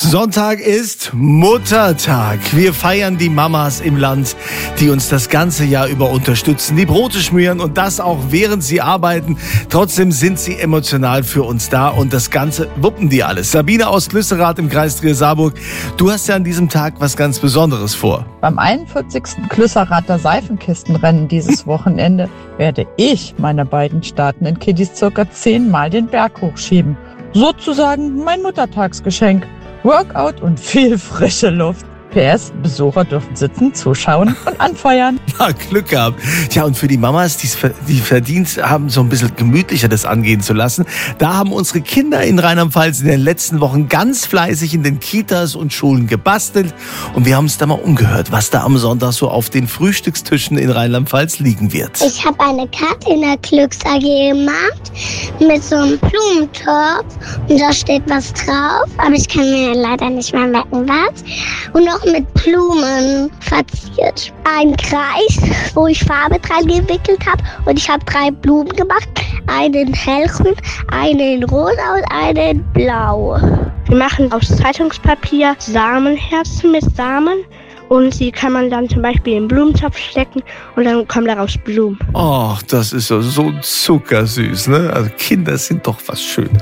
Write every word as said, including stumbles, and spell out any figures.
Sonntag ist Muttertag. Wir feiern die Mamas im Land, die uns das ganze Jahr über unterstützen, die Brote schmieren und das auch während sie arbeiten. Trotzdem sind sie emotional für uns da und das Ganze wuppen die alles. Sabine aus Klüsserath im Kreis Trier-Saarburg, du hast ja an diesem Tag was ganz Besonderes vor. Beim einundvierzigsten Klüsserater Seifenkistenrennen dieses Wochenende werde ich meine beiden startenden Kiddies circa zehnmal den Berg hochschieben. Sozusagen mein Muttertagsgeschenk. Workout und viel frische Luft. P S. Besucher dürfen sitzen, zuschauen und anfeuern. Na, Glück gehabt. Tja, und für die Mamas, die verdient haben, so ein bisschen gemütlicher das angehen zu lassen, da haben unsere Kinder in Rheinland-Pfalz in den letzten Wochen ganz fleißig in den Kitas und Schulen gebastelt. Und wir haben uns da mal umgehört, was da am Sonntag so auf den Frühstückstischen in Rheinland-Pfalz liegen wird. Ich habe eine Karte in der Glücks-A G gemacht mit so einem Blumentopf und da steht was drauf, aber ich kann mir leider nicht mehr merken, was. Und noch mit Blumen verziert. Ein Kreis, wo ich Farbe dran gewickelt habe und ich habe drei Blumen gemacht. Einen in hellgrün, einen in rosa und einen in blau. Wir machen aus Zeitungspapier Samenherzen mit Samen. Und die kann man dann zum Beispiel in den Blumentopf stecken und dann kommen daraus Blumen. Ach, das ist so, so zuckersüß, ne? Also Kinder sind doch was Schönes.